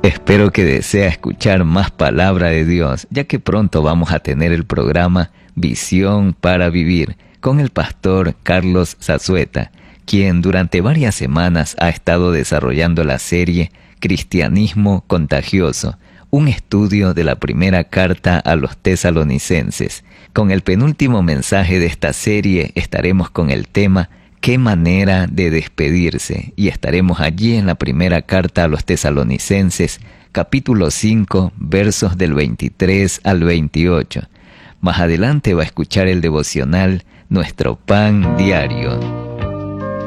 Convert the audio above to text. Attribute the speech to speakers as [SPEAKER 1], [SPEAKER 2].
[SPEAKER 1] Espero que desea escuchar más palabra de Dios, ya que pronto vamos a tener el programa Visión para Vivir con el pastor Carlos Zazueta, quien durante varias semanas ha estado desarrollando la serie Cristianismo Contagioso, un estudio de la primera carta a los tesalonicenses. Con el penúltimo mensaje de esta serie estaremos con el tema ¿Qué manera de despedirse? Y estaremos allí en la primera carta a los tesalonicenses, capítulo 5, versos del 23 al 28. Más adelante va a escuchar el devocional Nuestro Pan Diario.